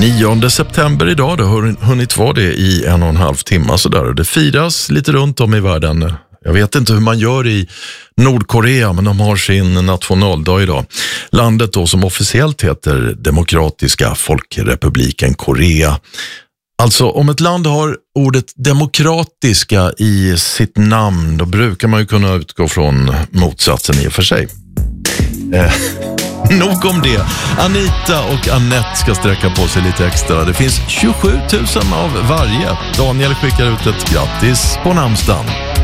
9 september idag, det har hunnit vara det i 1,5 timmar sådär. Det firas lite runt om i världen. Jag vet inte hur man gör i Nordkorea, men de har sin nationaldag idag. Landet då som officiellt heter Demokratiska Folkrepubliken Korea. Alltså om ett land har ordet demokratiska i sitt namn, då brukar man ju kunna utgå från motsatsen i och för sig. Nog om det. Anita och Annette ska sträcka på sig lite extra. Det finns 27 000 av varje. Daniel skickar ut ett grattis på namnsdagen.